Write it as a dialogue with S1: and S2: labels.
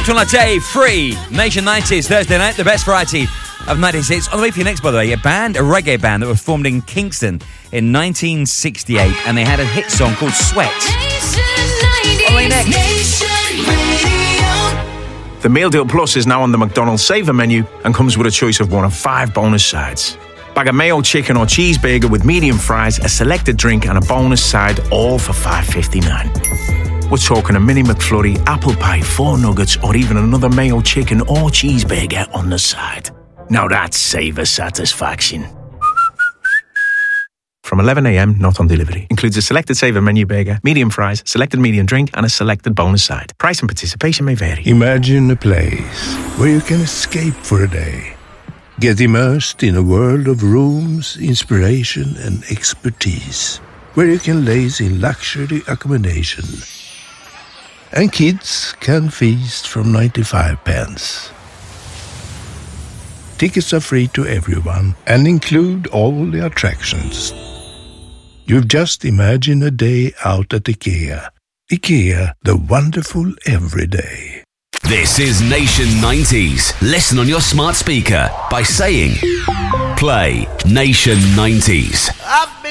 S1: Nocturne Latte, free. Nation 90s, Thursday night, the best variety of 90s hits. On the way for you next, by the way, a reggae band that was formed in Kingston in 1968, and they had a hit song called Sweat. On the way next.
S2: The Meal Deal Plus is now on the McDonald's Saver menu and comes with a choice of one of 5 bonus sides. Bag of mayo, chicken or cheeseburger with medium fries, a selected drink and a bonus side, all for $5.59. We're talking a mini McFlurry, apple pie, 4 nuggets or even another mayo, chicken or cheeseburger on the side. Now that's Saver satisfaction. From 11 a.m, not on delivery. Includes a selected Saver menu burger, medium fries, selected medium drink and a selected bonus side. Price and participation may vary.
S3: Imagine a place where you can escape for a day. Get immersed in a world of rooms, inspiration and expertise. Where you can laze in luxury accommodation. And kids can feast from 95 pence. Tickets are free to everyone and include all the attractions. You've just imagined a day out at IKEA. IKEA, the wonderful everyday.
S4: This is Nation 90s. Listen on your smart speaker by saying, play Nation 90s.